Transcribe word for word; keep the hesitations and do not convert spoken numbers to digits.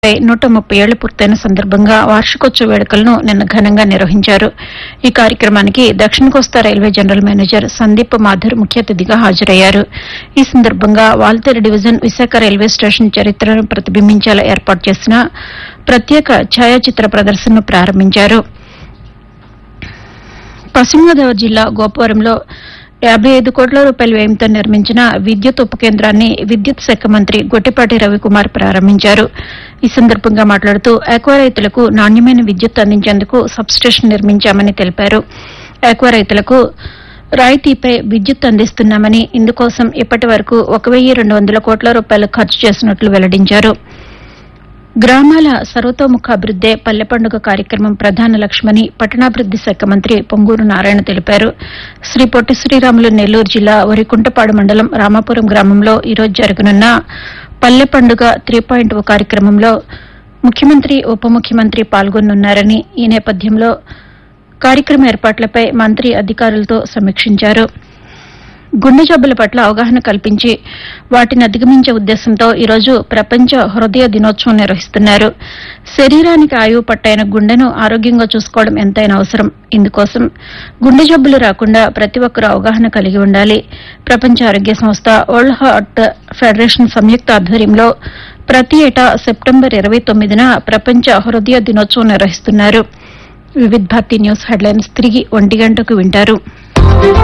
నూట ముప్పై ఏళ్లు పూర్తయిన సందర్భంగా వార్షికోత్సవ వేడుకలను నిన్న ఘనంగా నిర్వహించారు. ఈ కార్యక్రమానికి దక్షిణ కోస్తా railway general manager Sandeep Mathur ముఖ్య అతిథిగా హాజరయ్యారు. ఈ సందర్భంగా Waltair division Visakha railway station చరిత్రను ప్రతిబింబించేలా ఏర్పాటు చేసిన ప్రత్యేక ఛాయాచిత్ర ప్రదర్శనను ప్రారంభించారు. పశ్చిమ గోదావరి జిల్లా గోపవరంలో యాబై ఐదు కోట్ల రూపాయల వ్యయంతో నిర్మించిన విద్యుత్ ఉప కేంద్రాన్ని విద్యుత్ శాఖ మంత్రి గొట్టిపాటి రవికుమార్ ప్రారంభించారు. ఈ సందర్భంగా మాట్లాడుతూ ఆక్వా రైతులకు నాణ్యమైన విద్యుత్ అందించేందుకు సబ్స్టేషన్ నిర్మించామని తెలిపారు. ఆక్వా రైతులకు రాయితీపై విద్యుత్ అందిస్తున్నామని, ఇందుకోసం ఇప్పటి వరకు ఒక వెయ్యి రెండు వందల కోట్ల రూపాయలు ఖర్చు చేసినట్లు వెల్లడించారు. గ్రామాల సర్వతోముఖాభివృద్దే పల్లె పండుగ కార్యక్రమం ప్రధాన లక్ష్యమని పట్టణాభివృద్ది శాఖ మంత్రి పొంగూరు నారాయణ తెలిపారు. శ్రీ పొట్టి శ్రీరాములు నెల్లూరు జిల్లా వరికుంటపాడు మండలం రామాపురం గ్రామంలో ఈరోజు జరగనున్న పల్లె పండుగ త్రీ పాయింట్ ఓ కార్యక్రమంలో ముఖ్యమంత్రి, ఉప ముఖ్యమంత్రి పాల్గొనున్నారని, ఈ నేపథ్యంలో కార్యక్రమ ఏర్పాట్లపై మంత్రి అధికారులతో సమీక్షించారు. గుండె జబ్బుల పట్ల అవగాహన కల్పించి వాటిని అధిగమించే ఉద్దేశంతో ఈరోజు ప్రపంచ హృదయ దినోత్సవం నిర్వహిస్తున్నారు. శరీరానికి ఆయువు పట్టైన గుండెను ఆరోగ్యంగా చూసుకోవడం ఎంతైనా అవసరం. ఇందుకోసం గుండె జబ్బులు రాకుండా ప్రతి ఒక్కరూ అవగాహన కలిగి ఉండాలి. ప్రపంచ ఆరోగ్య సంస్థ, వరల్డ్ హార్ట్ ఫెడరేషన్ సంయుక్త ఆధ్వర్యంలో ప్రతి ఏటా సెప్టెంబర్ ఇరవై తొమ్మిదిన ప్రపంచ హృదయ దినోత్సవం నిర్వహిస్తున్నారు. వివిధ భారతి న్యూస్ హెడ్లైన్స్ తిరిగి ఒంటి గంటకు వింటారు.